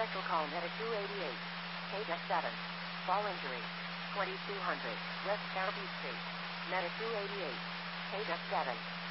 Special call Medic 288. KDEC 7. Fall injury. 2200 West Southeast Street. Medic 288. KDEC 7.